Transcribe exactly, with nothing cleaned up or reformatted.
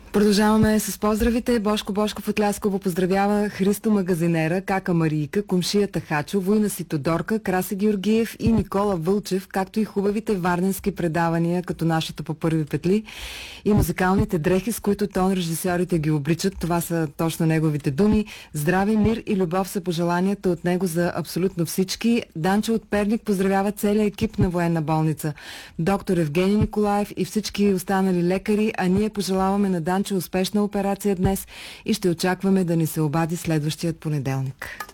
Продължаваме с поздравите. Бошко Бошков от Лясково поздравява Христо Магазинера, Кака Марийка, Комшията Хачо, Война си Тодорка, Краси Георгиев и Никола Вълчев, както и хубавите варненски предавания, като нашето по първи петли и музикалните дрехи, с които тон режисьорите ги обличат. Това са точно неговите думи. Здраве, мир и любов са пожеланията от него за абсолютно всички. Данчо от Перник поздравява целият екип на военна болница. Доктор Евгений Николаев и всички останали лекари, а ние пожелаваме на Данчо успешна операция днес и ще очакваме да ни се обади следващият понеделник.